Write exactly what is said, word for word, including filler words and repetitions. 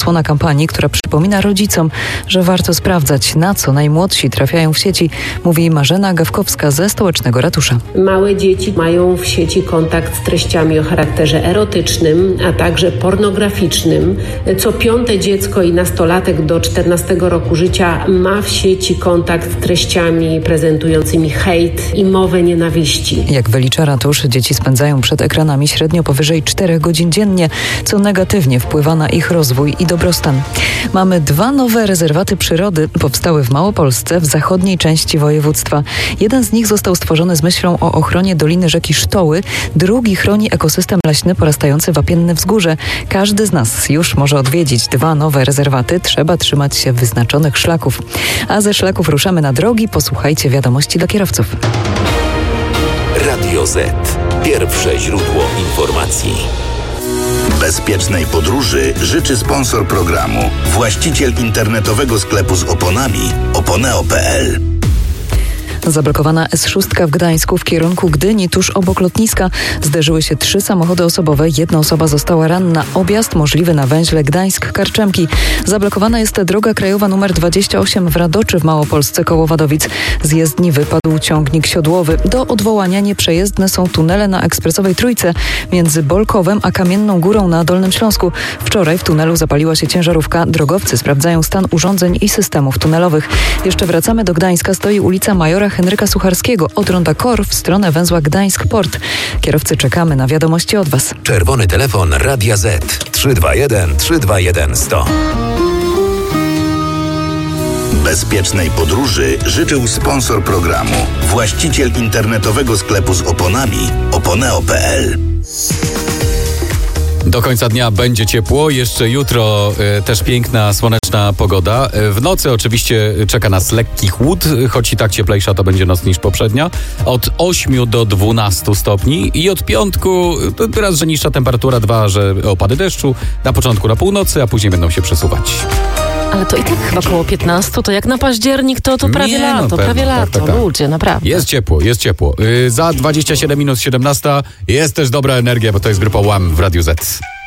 odsłona kampanii, która przypomina rodzicom, że warto sprawdzać, na co najmłodsi trafiają w sieci, mówi Marzena Gawkowska ze Stołecznego Ratusza. Małe dzieci mają w sieci kontakt z treściami o charakterze erotycznym, a także pornograficznym. Co piąte dziecko i nastolatek do czternastego roku życia ma w sieci kontakt z treściami prezentującymi hejt i mowę nienawiści. Jak wylicza Ratusz, dzieci spędzają przed ekranami średnio powyżej czterech godzin dziennie, co negatywnie wpływa na ich rozwój i dobrostan. Mamy dwa nowe rezerwaty przyrody, powstały w Małopolsce, w zachodniej części województwa. Jeden z nich został stworzony z myślą o ochronie Doliny Rzeki Sztoły, drugi chroni ekosystem leśny porastający Wapienne Wzgórze. Każdy z nas już może odwiedzić dwa nowe rezerwaty, trzeba trzymać się wyznaczonych szlaków. A ze szlaków ruszamy na drogi, posłuchajcie wiadomości dla kierowców. Radio Z. Pierwsze źródło informacji. Bezpiecznej podróży życzy sponsor programu, właściciel internetowego sklepu z oponami oponeo kropka pe el. Zablokowana es sześć w Gdańsku w kierunku Gdyni, tuż obok lotniska, zderzyły się trzy samochody osobowe. Jedna osoba została ranna. Objazd możliwy na węźle Gdańsk-Karczemki. Zablokowana jest droga krajowa numer dwadzieścia osiem w Radoczy w Małopolsce koło Wadowic. Z jezdni wypadł ciągnik siodłowy. Do odwołania nieprzejezdne są tunele na ekspresowej Trójce między Bolkowem a Kamienną Górą na Dolnym Śląsku. Wczoraj w tunelu zapaliła się ciężarówka. Drogowcy sprawdzają stan urządzeń i systemów tunelowych. Jeszcze wracamy do Gdańska. Stoi ulica Majora Henryka Sucharskiego od ronda Kor w stronę węzła Gdańsk-Port. Kierowcy, czekamy na wiadomości od Was. Czerwony telefon Radia Z trzy dwa jeden trzy dwa jeden sto. Bezpiecznej podróży życzył sponsor programu, właściciel internetowego sklepu z oponami oponeo kropka pe el. Do końca dnia będzie ciepło, jeszcze jutro y, też piękna, słoneczna pogoda. Y, w nocy oczywiście czeka nas lekki chłód, choć i tak cieplejsza to będzie noc niż poprzednia. Od ośmiu do dwunastu stopni i od piątku y, raz, że niższa temperatura, dwa, że opady deszczu, na początku na północy, a później będą się przesuwać. Ale to i tak chyba koło piętnastu, to jak na październik, to, to prawie Nie, no, lato, pewno, prawie tak, lato, tak, tak. ludzie, naprawdę. Jest ciepło, jest ciepło. Y, za dwadzieścia siedem minut siedemnasta jest też dobra energia, bo to jest grupa Łam w Radiu Z.